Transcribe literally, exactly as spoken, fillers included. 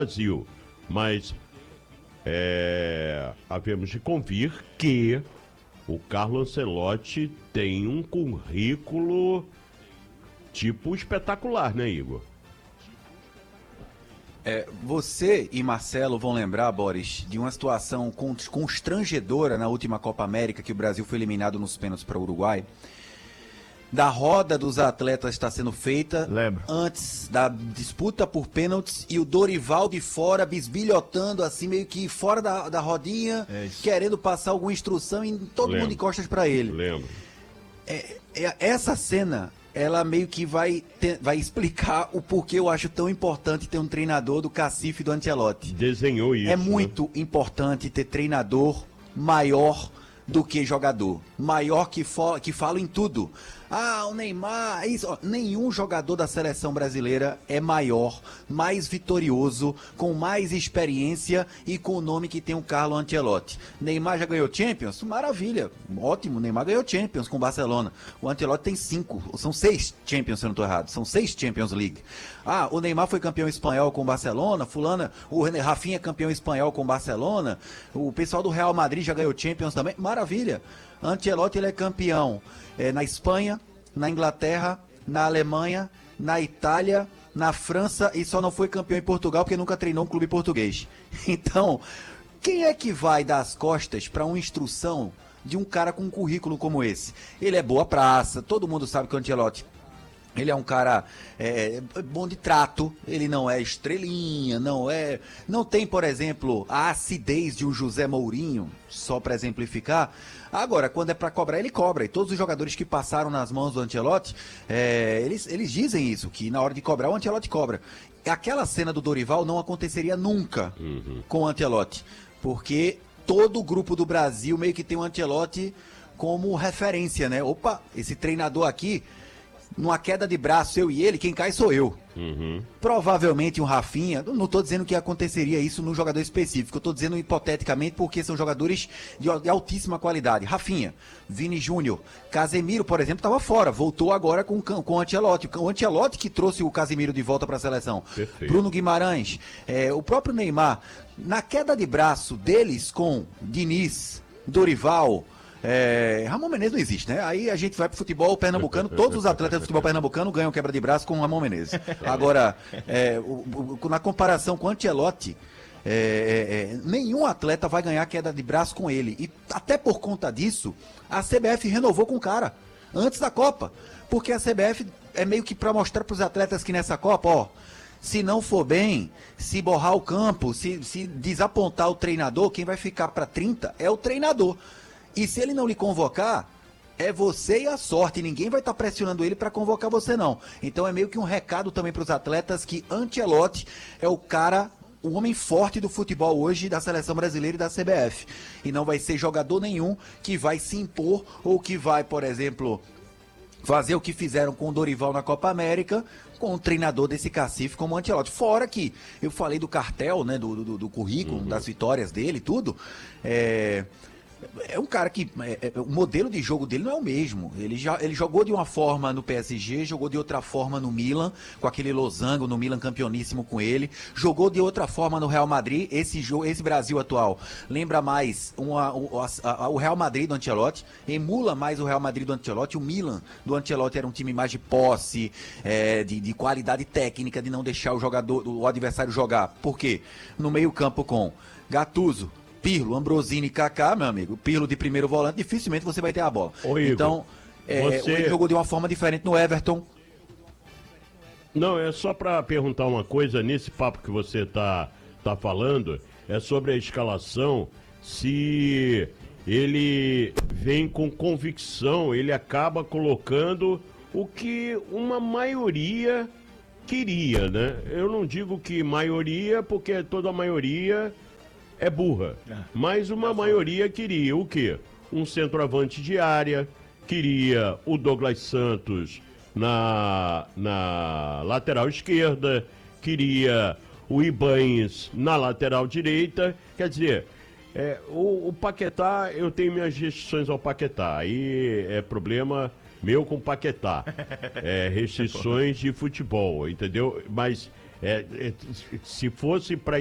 Brasil. Mas é, havemos de convir que o Carlo Ancelotti tem um currículo tipo espetacular, né, Igor? É, você e Marcelo vão lembrar, Boris, de uma situação constrangedora na última Copa América, que o Brasil foi eliminado nos pênaltis para o Uruguai. Da roda dos atletas está sendo feita Lembro. antes da disputa por pênaltis e o Dorival de fora bisbilhotando assim, meio que fora da, da rodinha, É isso. querendo passar alguma instrução e todo Lembro. mundo de costas para ele. Lembro. É, é, essa cena, ela meio que vai, ter, vai explicar o porquê eu acho tão importante ter um treinador do Cacife e do Ancelotti. Desenhou isso. É né? muito importante ter treinador maior do que jogador. Maior que, fo que fala em tudo. Ah, o Neymar, isso. Ó, nenhum jogador da seleção brasileira é maior, mais vitorioso, com mais experiência e com o nome que tem o Carlo Ancelotti. Neymar já ganhou Champions? Maravilha, ótimo, Neymar ganhou Champions com o Barcelona. O Ancelotti tem cinco, são seis Champions, se eu não estou errado, são seis Champions League. Ah, o Neymar foi campeão espanhol com o Barcelona, fulana, o Rafinha é campeão espanhol com o Barcelona, o pessoal do Real Madrid já ganhou Champions também, maravilha. Ancelotti, ele é campeão é, na Espanha, na Inglaterra, na Alemanha, na Itália, na França e só não foi campeão em Portugal porque nunca treinou um clube português. Então, quem é que vai dar as costas para uma instrução de um cara com um currículo como esse? Ele é boa praça, todo mundo sabe que o Ancelotti, ele é um cara é, bom de trato, ele não é estrelinha, não é, não tem, por exemplo, a acidez de um José Mourinho, só para exemplificar. Agora, quando é para cobrar, ele cobra. E todos os jogadores que passaram nas mãos do Ancelotti, é, eles, eles dizem isso, que na hora de cobrar, o Ancelotti cobra. Aquela cena do Dorival não aconteceria nunca Uhum. com o Ancelotti, porque todo o grupo do Brasil meio que tem o Ancelotti como referência, né? Opa, esse treinador aqui, numa queda de braço, eu e ele, quem cai sou eu. Uhum. Provavelmente um Rafinha, não estou dizendo que aconteceria isso num jogador específico, eu estou dizendo hipoteticamente porque são jogadores de, de altíssima qualidade. Rafinha, Vini Júnior, Casemiro, por exemplo, estava fora, voltou agora com, com o Ancelotti. O Ancelotti que trouxe o Casemiro de volta para a seleção. Perfeito. Bruno Guimarães, é, o próprio Neymar, na queda de braço deles com Diniz, Dorival. É, Ramon Menezes não existe, né? Aí a gente vai pro futebol pernambucano, todos os atletas do futebol pernambucano ganham quebra de braço com o Ramon Menezes. Agora, é, o, o, na comparação com o Ancelotti, é, é, nenhum atleta vai ganhar queda de braço com ele. E até por conta disso, a C B F renovou com o cara, antes da Copa. Porque a C B F é meio que para mostrar pros atletas que nessa Copa, ó, se não for bem, se borrar o campo, se, se desapontar o treinador, quem vai ficar para trinta é o treinador. E se ele não lhe convocar, é você e a sorte. Ninguém vai estar tá pressionando ele para convocar você, não. Então é meio que um recado também para os atletas que Ancelotti é o cara, o homem forte do futebol hoje da seleção brasileira e da C B F. E não vai ser jogador nenhum que vai se impor ou que vai, por exemplo, fazer o que fizeram com o Dorival na Copa América, com um treinador desse cacife como o Ancelotti. Fora que eu falei do cartel, né, do, do, do currículo, uhum. das vitórias dele e tudo. É... É um cara que, é, é, o modelo de jogo dele não é o mesmo. Ele, já, ele jogou de uma forma no P S G, jogou de outra forma no Milan, com aquele losango no Milan campeoníssimo com ele. Jogou de outra forma no Real Madrid. Esse, jogo, esse Brasil atual lembra mais uma, o, a, a, o Real Madrid do Ancelotti, emula mais o Real Madrid do Ancelotti. O Milan do Ancelotti era um time mais de posse, é, de, de qualidade técnica, de não deixar o jogador, o adversário jogar. Por quê? No meio campo com Gattuso, Pirlo, Ambrosini e Kaká, meu amigo, Pirlo de primeiro volante, dificilmente você vai ter a bola. Ô, Igor, então, é, você... ele jogou de uma forma diferente no Everton. Não, é só para perguntar uma coisa, nesse papo que você tá, tá falando, é sobre a escalação, se ele vem com convicção, ele acaba colocando o que uma maioria queria, né? Eu não digo que maioria, porque toda maioria é burra, mas uma maioria queria o quê? Um centroavante de área, queria o Douglas Santos na, na lateral esquerda, queria o Ibañez na lateral direita, quer dizer, é, o, o Paquetá, eu tenho minhas restrições ao Paquetá, aí é problema meu com o Paquetá, é, restrições de futebol, entendeu? Mas É, é, se fosse para